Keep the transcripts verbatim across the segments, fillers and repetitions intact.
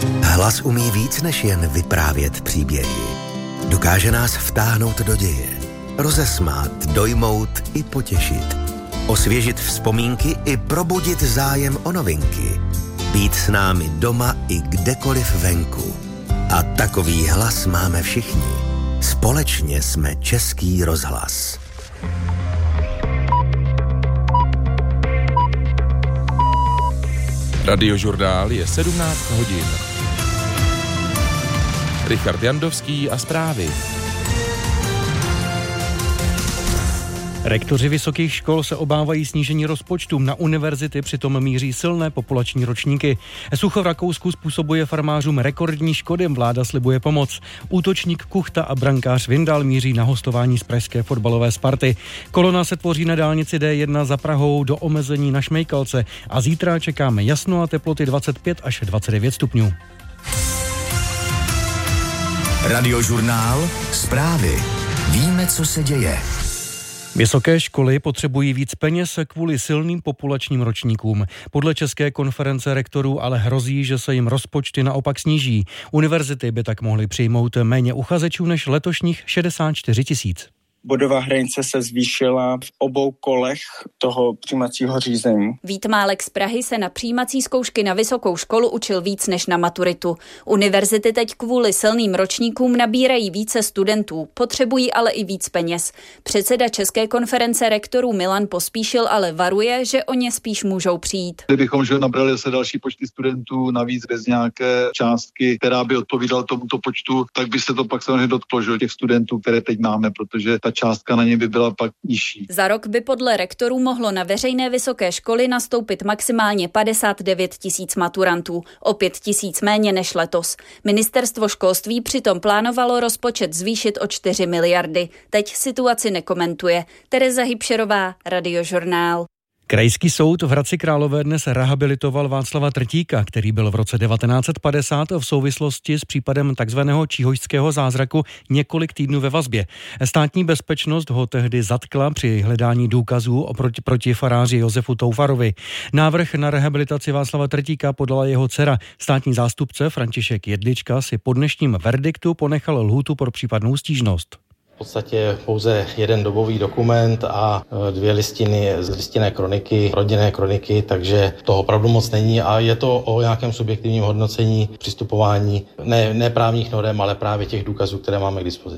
Hlas umí víc než jen vyprávět příběhy. Dokáže nás vtáhnout do děje, rozesmát, dojmout i potěšit, osvěžit vzpomínky i probudit zájem o novinky, být s námi doma i kdekoliv venku. A takový hlas máme všichni. Společně jsme Český rozhlas. Radiožurnál je sedmnáct hodin. Richard Jandovský a zprávy. Rektoři vysokých škol se obávají snížení rozpočtu. Na univerzity přitom míří silné populační ročníky. Sucho v Rakousku způsobuje farmářům rekordní škody, vláda slibuje pomoc. Útočník Kuchta a brankář Vindal míří na hostování z pražské fotbalové Sparty. Kolona se tvoří na dálnici D jedna za Prahou do omezení na Šmejkalce a zítra čekáme jasno a teploty dvacet pět až dvacet devět stupňů. Radiožurnál, zprávy. Víme, co se děje. Vysoké školy potřebují víc peněz kvůli silným populačním ročníkům. Podle České konference rektorů ale hrozí, že se jim rozpočty naopak sníží. Univerzity by tak mohly přijmout méně uchazečů než letošních šedesát čtyři tisíc. Bodová hranice se zvýšila v obou kolech toho přijímacího řízení. Vít Málek z Prahy se na přijímací zkoušky na vysokou školu učil víc než na maturitu. Univerzity teď kvůli silným ročníkům nabírají více studentů, potřebují ale i víc peněz. Předseda České konference rektorů Milan Pospíšil ale varuje, že o ně spíš můžou přijít. Kdybychom že nabrali se další počty studentů navíc bez nějaké částky, která by odpovídala tomuto počtu, tak by se to pak samozřejmě dotklo, že těch studentů, které teď máme, protože ta částka na ně by byla pak nižší. Za rok by podle rektorů mohlo na veřejné vysoké školy nastoupit maximálně padesát devět tisíc maturantů, o pět tisíc méně než letos. Ministerstvo školství přitom plánovalo rozpočet zvýšit o čtyři miliardy. Teď situaci nekomentuje. Tereza Hybšerová, Radiožurnál. Krajský soud v Hradci Králové dnes rehabilitoval Václava Trtíka, který byl v roce devatenáct set padesát v souvislosti s případem takzvaného číhošského zázraku několik týdnů ve vazbě. Státní bezpečnost ho tehdy zatkla při hledání důkazů oproti, proti faráři Josefu Toufarovi. Návrh na rehabilitaci Václava Trtíka podala jeho dcera. Státní zástupce František Jedlička si po dnešním verdiktu ponechal lhůtu pro případnou stížnost. V podstatě pouze jeden dobový dokument a dvě listiny z listinné kroniky, rodinné kroniky, takže toho opravdu moc není a je to o nějakém subjektivním hodnocení přistupování ne, ne právních norem, ale právě těch důkazů, které máme k dispozici.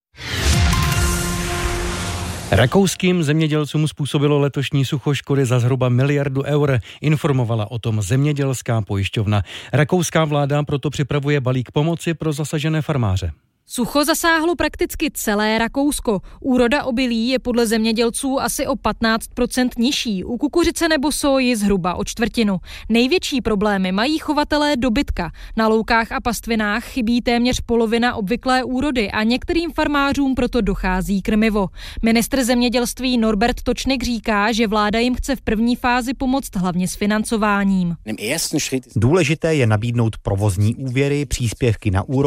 Rakouským zemědělcům způsobilo letošní sucho škody za zhruba miliardu eur, informovala o tom zemědělská pojišťovna. Rakouská vláda proto připravuje balík pomoci pro zasažené farmáře. Sucho zasáhlo prakticky celé Rakousko. Úroda obilí je podle zemědělců asi o patnáct procent nižší, u kukuřice nebo sóji zhruba o čtvrtinu. Největší problémy mají chovatelé dobytka. Na loukách a pastvinách chybí téměř polovina obvyklé úrody a některým farmářům proto dochází krmivo. Ministr zemědělství Norbert Točnik říká, že vláda jim chce v první fázi pomoct hlavně s financováním. Důležité je nabídnout provozní úvěry, příspěvky na úrok